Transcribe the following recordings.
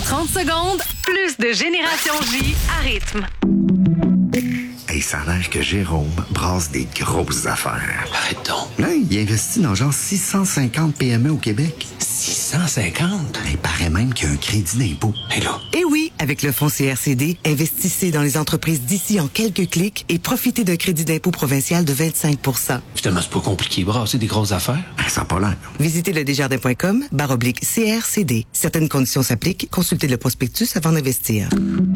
30 secondes, plus de Génération J à rythme. Hey, ça a l'air que Jérôme brasse des grosses affaires. Arrête donc. Là, il investit dans genre 650 PME au Québec. 650? Il paraît même qu'il y a un crédit d'impôt. Et là? Eh oui, avec le fonds CRCD, investissez dans les entreprises d'ici en quelques clics et profitez d'un crédit d'impôt provincial de 25 %. Finalement, c'est pas compliqué, brasser des grosses affaires. Ça n'a pas l'air. Visitez le desjardins.com/CRCD. Certaines conditions s'appliquent. Consultez le prospectus avant d'investir.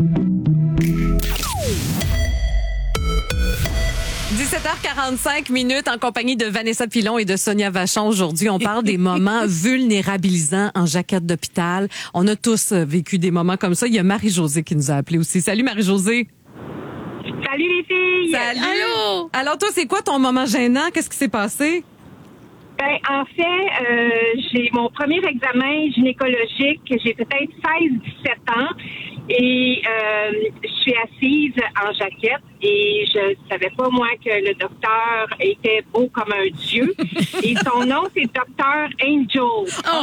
17h45 en compagnie de Vanessa Pilon et de Sonia Vachon. Aujourd'hui, on parle des moments vulnérabilisants en jaquette d'hôpital. On a tous vécu des moments comme ça. Il y a Marie-Josée qui nous a appelé aussi. Salut Marie-Josée. Salut les filles! Salut! Allô! Alors toi, c'est quoi ton moment gênant? Qu'est-ce qui s'est passé? Ben, en fait, j'ai mon premier examen gynécologique, j'ai peut-être 16-17 ans et je suis assise en jaquette et je savais pas, moi, que le docteur était beau comme un dieu. Et son nom, c'est Docteur Angel.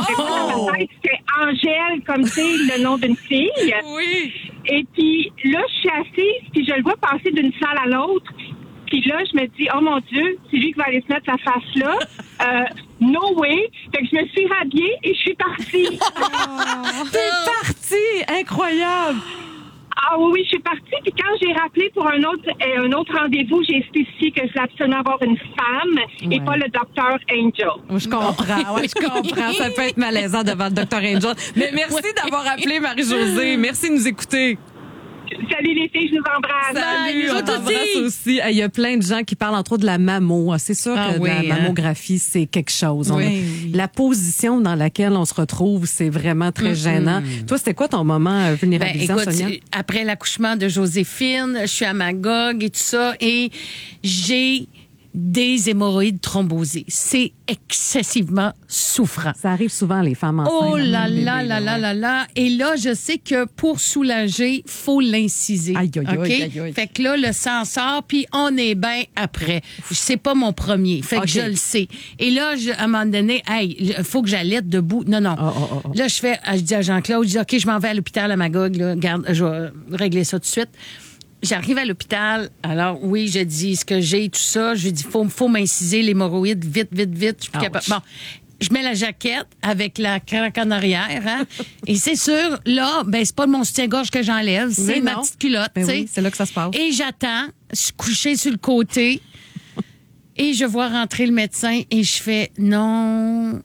C'est Angèle, comme c'est le nom d'une fille. Oui. Et puis là, je suis assise, puis je le vois passer d'une salle à l'autre. Puis là, je me dis, oh mon Dieu, c'est lui qui va aller se mettre la face là. No way. Fait que je me suis rhabillée et je suis partie. T'es partie! Incroyable! Ah oui, je suis partie. Puis quand j'ai rappelé pour un autre rendez-vous, j'ai spécifié que je voulais absolument avoir une femme et pas le docteur Angel. Je comprends, je comprends. Ça peut être malaisant devant le docteur Angel. Mais merci d'avoir appelé Marie-Josée. Merci de nous écouter. Salut les filles, je nous embrasse. Salut, on t'embrasse aussi. Il y a plein de gens qui parlent entre autres de la mammo. C'est sûr que la mammographie, c'est quelque chose. La position dans laquelle on se retrouve, c'est vraiment très gênant. Toi, c'était quoi ton moment vulnérabilisant, Sonia? Après l'accouchement de Joséphine, je suis à Magog et tout ça, et j'ai des hémorroïdes thrombosées. C'est excessivement souffrant. Ça arrive souvent, les femmes enceintes. Oh là là là là là là. Et là, je sais que pour soulager, faut l'inciser. Aïe, aïe, OK? aïe, aïe, aïe. Fait que là, le sang sort, puis on est bien après. C'est pas mon premier. Fait que je le sais. Et là, à un moment donné, il faut que j'allaite debout. Non. Là, je dis à Jean-Claude, OK, je m'en vais à l'hôpital à Magog. Là. Garde, je vais régler ça tout de suite. J'arrive à l'hôpital. Alors, oui, je dis ce que j'ai, tout ça. Je dis, faut m'inciser l'hémorroïde vite. Je suis plus capable. Bon. Je mets la jaquette avec la craque en arrière, hein. Et c'est sûr, là, c'est pas mon soutien-gorge que j'enlève. C'est ma petite culotte, tu sais. Oui, c'est là que ça se passe. Et j'attends. Je suis couchée sur le côté. Et je vois rentrer le médecin et je fais non.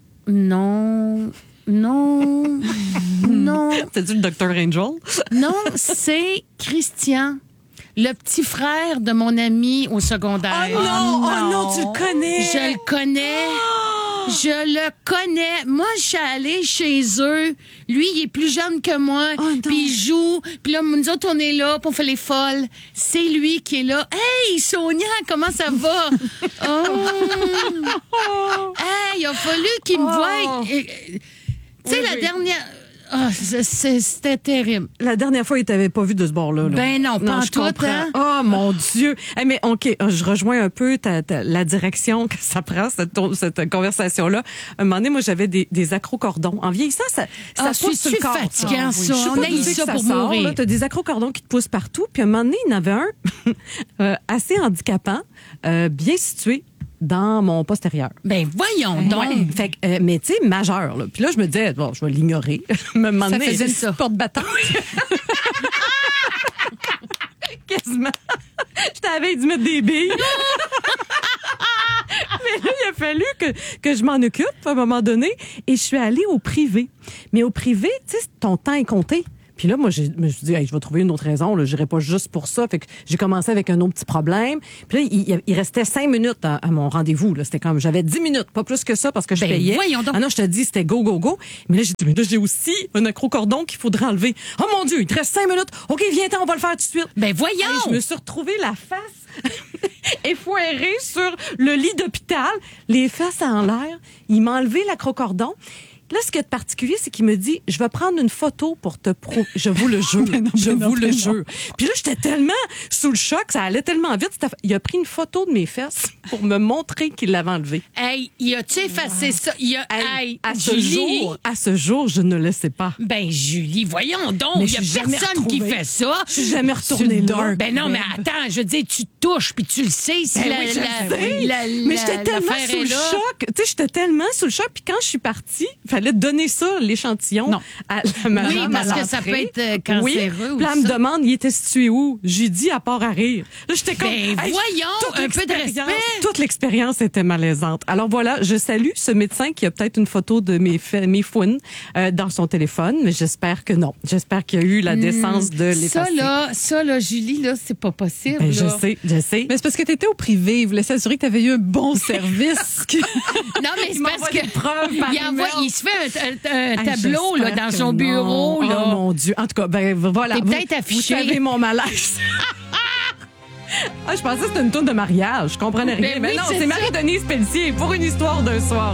C'est-tu le Dr. Angel? Non, c'est Christian. Le petit frère de mon ami au secondaire. Oh non, tu le connais. Je le connais. Je le connais. Moi, je suis allée chez eux. Lui, il est plus jeune que moi. Puis il joue. Puis là, nous autres, on est là, puis on fait les folles. C'est lui qui est là. Hey, Sonia, comment ça va? Hey, il a fallu qu'il me voie. Tu sais, la dernière... c'était terrible. La dernière fois, il t'avait pas vu de ce bord-là. Ben non, pas en je tout, comprends. hein? Oh, mon Dieu. Hey, mais OK, je rejoins un peu la direction que ça prend, cette conversation-là. Un moment donné, moi, j'avais des accrocordons. En vieillissant, ça pousse sur le corps. C'est fatigant, ça. Oui. On a eu ça pour mourir. Tu as des accrocordons qui te poussent partout. Puis à un moment donné, il y en avait un assez handicapant, bien situé dans mon postérieur. Ben voyons donc. Ouais. Fait que, mais tu sais, majeur. Là. Puis là, je me disais, bon, je vais l'ignorer. Me demander, faisait ça. Porte-bâton. Quasiment. Je t'avais dit mettre des billes. Mais là, il a fallu que je m'en occupe à un moment donné. Et je suis allée au privé. Mais au privé, tu sais, ton temps est compté. Puis là, moi, je me suis dit, je vais trouver une autre raison. Je n'irai pas juste pour ça. Fait que j'ai commencé avec un autre petit problème. Puis là, il restait 5 minutes à mon rendez-vous. Là. C'était comme, j'avais 10 minutes, pas plus que ça, parce que je payais. Voyons donc. Ah non, je te dis, c'était go, go, go. Mais là, j'ai dit, mais là, j'ai aussi un accrocordon qu'il faudrait enlever. Oh mon Dieu, il te reste 5 minutes. OK, viens-t'en, on va le faire tout de suite. Ben voyons! Hey, je me suis retrouvée la face effoirée sur le lit d'hôpital, les fesses en l'air. Il m'a enlevé l'accrocordon. Là, ce qui est particulier, c'est qu'il me dit, je vais prendre une photo pour te je vous le jure. Je vous le jure. Puis là, j'étais tellement sous le choc, ça allait tellement vite. Il a pris une photo de mes fesses pour me montrer qu'il l'avait enlevé. Hey, il a-tu effacé ça? À ce jour, je ne le sais pas. Ben, Julie, voyons donc, Mais il y a personne qui fait ça. Je suis jamais retournée là. Ben non, mais attends, je veux dire, tu touches puis tu le sais si mais j'étais tellement sous le choc. Tu sais, j'étais tellement sous le choc. Puis quand je suis partie, il fallait donner ça, l'échantillon, à la madame. Oui, parce que ça peut être cancéreux. Oui. Puis là, elle me demande, il était situé où? J'ai dit, à part à rire. Là, j'étais comme, voyons, un peu de respect. Toute l'expérience était malaisante. Alors voilà, je salue ce médecin qui a peut-être une photo de mes fouines dans son téléphone, mais j'espère que non. J'espère qu'il y a eu la décence de l'effacer. Ça là, Julie, là, c'est pas possible. Ben, je sais. Mais c'est parce que t'étais au privé. Ils voulaient s'assurer que t'avais eu un bon service. Non, mais c'est parce que il se fait un tableau là, dans son bureau. Là. Oh mon Dieu. En tout cas, ben voilà. T'es peut-être affiché. Vous savez mon malaise. Je pensais que c'était une tourne de mariage. Je comprenais rien. Mais non, c'est Marie-Denise Pelletier pour une histoire d'un soir.